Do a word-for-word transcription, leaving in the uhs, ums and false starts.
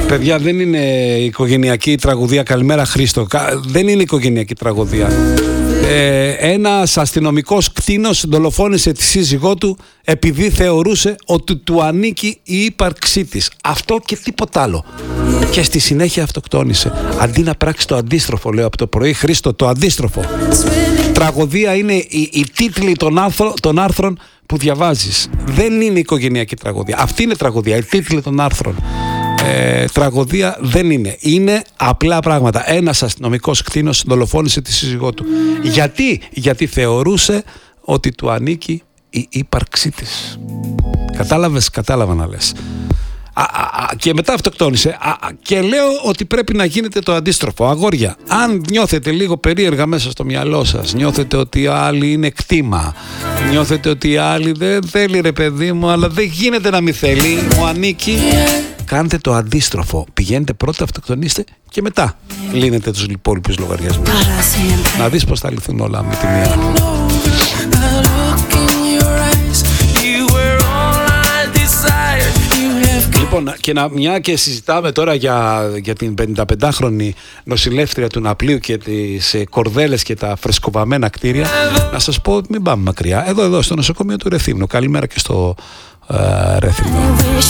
Παιδιά, δεν είναι οικογενειακή τραγωδία. Καλημέρα Χρήστο. Δεν είναι οικογενειακή τραγωδία. Ε, ένας αστυνομικός κτήνος δολοφόνησε τη σύζυγό του επειδή θεωρούσε ότι του ανήκει η ύπαρξή της. Αυτό και τίποτα άλλο. Και στη συνέχεια αυτοκτόνησε. Αντί να πράξει το αντίστροφο, λέω από το πρωί, Χρήστο, το αντίστροφο. Τραγωδία είναι οι, οι τίτλοι των, άρθρο, των άρθρων που διαβάζεις. Δεν είναι οικογενειακή τραγωδία. Αυτή είναι τραγωδία, οι τίτλοι των άρθρων. Ε, τραγωδία δεν είναι. Είναι απλά πράγματα. Ένας αστυνομικός κτήνος δολοφόνησε τη σύζυγό του. Γιατί? Γιατί θεωρούσε ότι του ανήκει η ύπαρξή της. Κατάλαβες? Κατάλαβα να λες. Α, α, α, και μετά αυτοκτόνησε. Α, α, και λέω ότι πρέπει να γίνεται το αντίστροφο. Αγόρια, αν νιώθετε λίγο περίεργα μέσα στο μυαλό σας, νιώθετε ότι οι άλλοι είναι κτήμα, νιώθετε ότι οι άλλοι δεν θέλει ρε παιδί μου, αλλά δεν γίνεται να μην θέλει, μου ανήκει, κάντε το αντίστροφο. Πηγαίνετε πρώτα, αυτοκτονίστε και μετά λύνετε τους υπόλοιπους λογαριασμούς. Να δεις πως θα λυθούν όλα με τη μία. Λοιπόν, και να, μια και συζητάμε τώρα για, για την πενηνταπεντάχρονη νοσηλεύτρια του Ναπλίου και τις ε, κορδέλες και τα φρεσκοβαμμένα κτίρια, να σας πω ότι μην πάμε μακριά. Εδώ, εδώ, στο νοσοκομείο του Ρεθύμνου. Καλημέρα και στο ε, Ρεθύμνο.